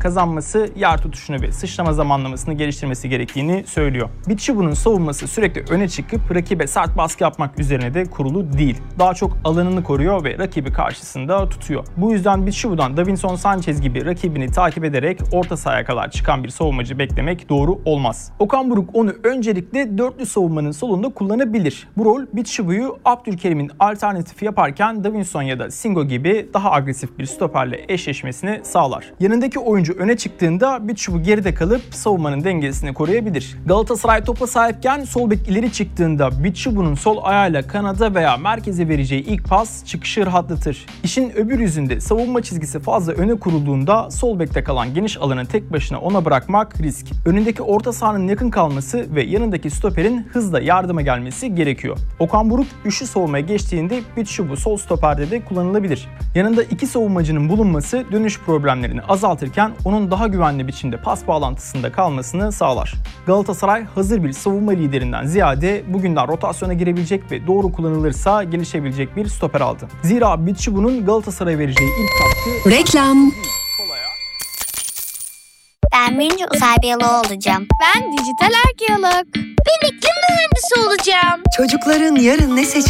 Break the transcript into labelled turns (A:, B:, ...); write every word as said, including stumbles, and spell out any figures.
A: kazanması, yer tutuşunu ve sıçrama zamanlamasını geliştirmesi gerektiğini söylüyor. Bitshubu'nun savunması sürekli öne çıkıp rakibe sert baskı yapmak üzerine de kurulu değil. Daha çok alanını koruyor ve rakibi karşısında tutuyor. Bu yüzden Bitshubu'dan Davinson Sanchez gibi rakibini takip ederek orta sahaya kadar çıkan bir savunmacı beklemek doğru olmaz. Okan Buruk onu öncelikle dörtlü savunmanın solunda kullanabilir. Bu rol Bitshubu'yu Abdülkerim'in alternatifi yaparken Davinson ya da Singo gibi daha agresif bir stoperle eşleşmesini sağlar. Yanındaki oyuncu öne çıktığında Bitshubu geride kalıp savunmanın dengesini koruyabilir. Galatasaray topa sahipken sol bek ileri çıktığında Bitshubu'nun sol ayağıyla kanada veya merkeze vereceği ilk pas çıkışı rahatlatır. İşin öbür yüzünde savunma çizgisi fazla öne kurulduğunda sol bekte kalan geniş alanı tek başına ona bırakmak risk. Önündeki orta sahanın yakın kalması ve yanındaki stoperin hızla yardıma gelmesi gerekiyor. Okan Buruk üçlü savunmaya geçtiğinde Bitshubu sol stoperde de kullanılabilir. Yanında iki savunmacının bulunması dönüş problemlerini azaltırken onun daha güvenli biçimde pas bağlantısında kalmasını sağlar. Galatasaray hazır bir savunma liderinden ziyade bugünden rotasyona girebilecek ve doğru kullanılırsa gelişebilecek bir stoper aldı. Zira Bitshubu'nun Galatasaray'a vereceği ilk katkı...
B: Reklam.
C: Ben birinci uzay biyoloğu olacağım.
D: Ben dijital arkeolog.
C: Ben iklim mühendisi olacağım.
B: Çocukların yarın ne seçeceğini